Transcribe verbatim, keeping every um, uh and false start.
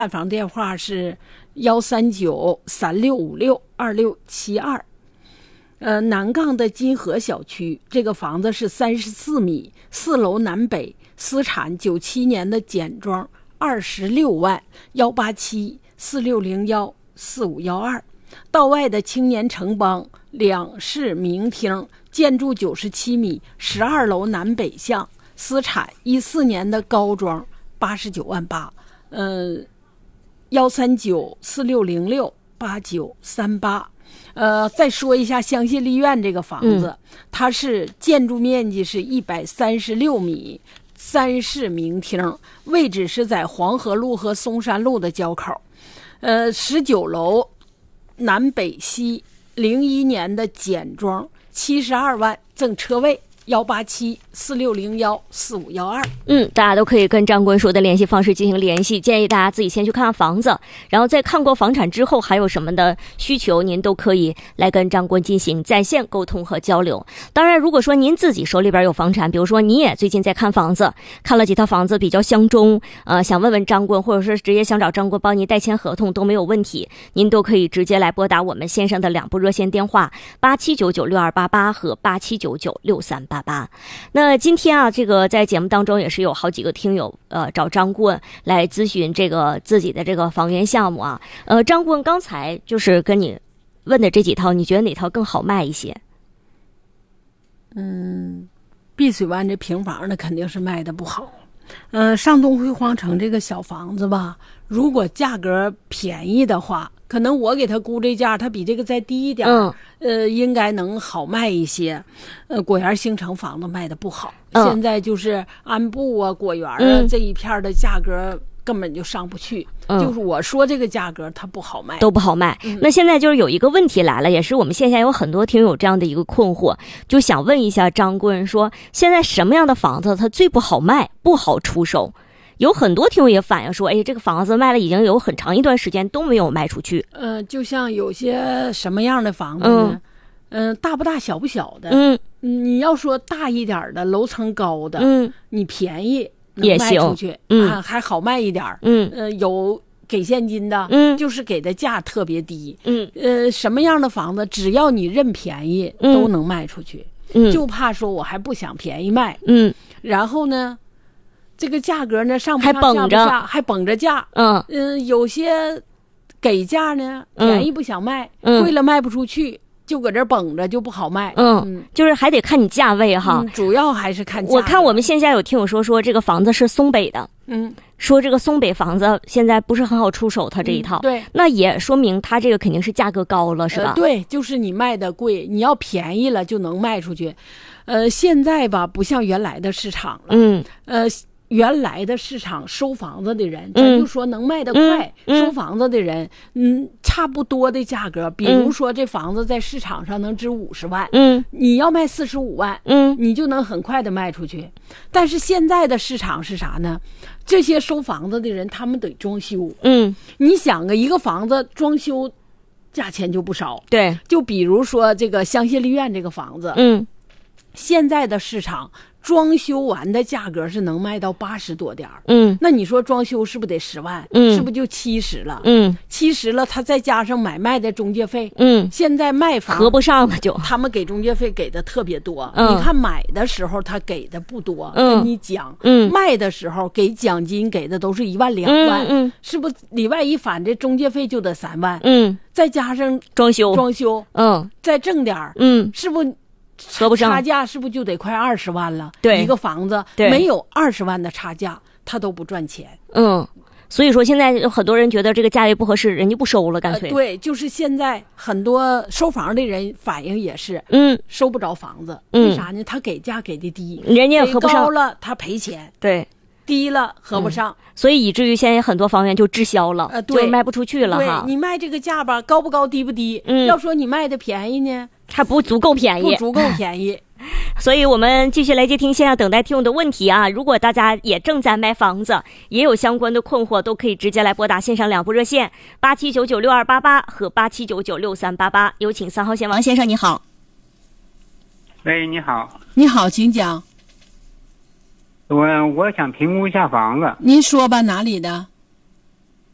看房电话是幺三九三六五六二六七二。呃，南杠的金河小区，这个房子是三十四米，四楼南北，私产九七年的简装，二十六万，幺八七四六零幺四五幺二。道外的青年城邦两室明厅，建筑九十七米，十二楼南北向，私产一四年的高装，八十九万八。呃，幺三九四六零六八九三八。呃，再说一下香榭丽苑这个房子，嗯、它是建筑面积是一百三十六米，三室明厅，位置是在黄河路和松山路的交口。呃，十九楼南北西，零一年的简装，七十二万，赠车位。幺八七四六零幺四五幺二。 嗯，大家都可以跟张棍说的联系方式进行联系，建议大家自己先去看看房子，然后在看过房产之后还有什么的需求，您都可以来跟张棍进行在线沟通和交流。当然，如果说您自己手里边有房产，比如说你也最近在看房子，看了几套房子比较相中，呃，想问问张棍，或者是直接想找张棍帮您代签合同都没有问题，您都可以直接来拨打我们线上的两部热线电话八七九九六二八八和八七九九六三八八。那今天啊，这个在节目当中也是有好几个听友呃找张棍来咨询这个自己的这个房源项目啊。呃，张棍刚才就是跟你问的这几套，你觉得哪套更好卖一些？ 嗯，碧水湾这平房的肯定是卖的不好。呃，上东辉皇城这个小房子吧，如果价格便宜的话，可能我给他估这价，他比这个再低一点，嗯、呃，应该能好卖一些。呃，果园新城房子卖的不好，嗯、现在就是安步啊、果园啊、嗯、这一片的价格根本就上不去。嗯、就是我说这个价格它不好卖， 都不好卖。嗯、那现在就是有一个问题来了，也是我们线下有很多听友这样的一个困惑，就想问一下张棍说，现在什么样的房子它最不好卖、不好出手？有很多听友也反映说，哎，这个房子卖了已经有很长一段时间都没有卖出去。 呃，就像有些什么样的房子呢？嗯、呃，大不大小不小的。嗯，你要说大一点的，楼层高的，嗯，你便宜能卖出去，嗯、啊，还好卖一点。嗯，呃，有给现金的，嗯，就是给的价特别低。嗯，呃，什么样的房子，只要你认便宜，嗯、都能卖出去。嗯，就怕说我还不想便宜卖。嗯，然后呢？这个价格呢，上不上下不下，还绷着价。嗯嗯、呃，有些给价呢，便宜不想卖，嗯、贵了卖不出去，就搁这绷着，就不好卖。 嗯，嗯就是还得看你价位哈、 嗯，主要还是看价。 我看我们线下有听友说说这个房子是松北的，嗯，说这个松北房子现在不是很好出手，它这一套，嗯、对，那也说明它这个肯定是价格高了，是吧？ 呃、对，就是你卖的贵，你要便宜了就能卖出去。呃，现在吧，不像原来的市场了，嗯，呃。原来的市场收房子的人，咱就说能卖得快，嗯、收房子的人，嗯，差不多的价格，比如说这房子在市场上能值五十万，嗯，你要卖四十五万，嗯，你就能很快的卖出去。但是现在的市场是啥呢？这些收房子的人，他们得装修，嗯，你想啊，一个房子装修价钱就不少，对，就比如说这个香榭丽苑这个房子，嗯，现在的市场。装修完的价格是能卖到八十多点儿，嗯，那你说装修是不是得十万？嗯，是不是就七十了？嗯，七十了，他再加上买卖的中介费，嗯，现在卖房合不上了就， 他们给中介费给的特别多。嗯，你看买的时候他给的不多，嗯，跟你讲，嗯，卖的时候给奖金给的都是一万两万，嗯，嗯是不是里外一返这中介费就得三万？嗯，再加上装修装修，嗯，再挣点儿，嗯，是不是？ 合不上， 差价是不是就得快二十万了？对，一个房子没有二十万的差价，他都不赚钱。嗯， 所以说现在有很多人觉得这个价位不合适，人家不收了，干脆、 呃。对，就是现在很多收房的人反映也是，嗯，收不着房子，嗯、为啥呢？他给价给的低， 人家也合不上， 高了他赔钱， 对。 低了合不上、嗯， 所以以至于现在很多房源就滞销了，呃，对，就卖不出去了哈。 对，你卖这个价吧，高不高，低不低？嗯，要说你卖的便宜呢， 还不足够便宜， 不足够便宜。 所以我们继续来接听线上等待听众的问题啊！如果大家也正在卖房子，也有相关的困惑，都可以直接来拨打线上两部热线八七九九六二八八和八七九九六三八八。有请三号线王先生，你好。 喂，你好。 你好，请讲。 我我想评估一下房子。 您说吧，哪里的？